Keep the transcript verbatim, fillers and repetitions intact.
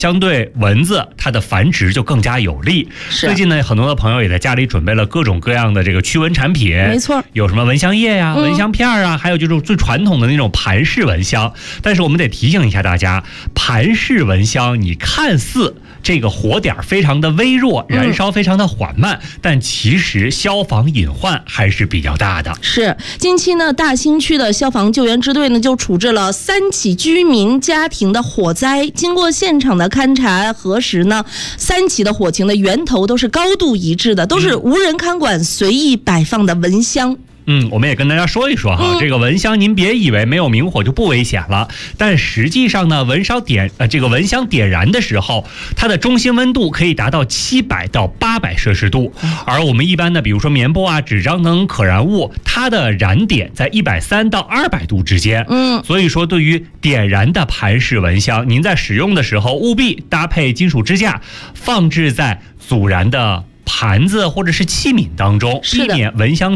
相对蚊子它的繁殖就更加有利。最近呢，很多的朋友也在家里准备了各种各样的这个驱蚊产品， 没错， 有什么蚊香液呀、嗯、蚊香片啊，还有就是最传统的那种盘式蚊香。但是我们得提醒一下大家，盘式蚊香你看似这个火点非常的微弱，燃烧非常的缓慢、嗯、但其实消防隐患还是比较大的。 是，近期呢，大兴区的消防救援支队呢就处置了三起居民家庭的火灾。经过现场的勘查核实呢，三起的火情的源头都是高度一致的，都是无人看管随意摆放的蚊香。 嗯，我们也跟大家说一说哈，嗯、这个蚊香您别以为没有明火就不危险了，但实际上呢，蚊烧点呃这个蚊香点燃的时候，它的中心温度可以达到七百到八百摄氏度，而我们一般的比如说棉布啊、纸张等可燃物，它的燃点在一百三到二百度之间。嗯，所以说对于点燃的盘式蚊香，您在使用的时候务必搭配金属支架，放置在阻燃的盘子或者是器皿当中，避免蚊香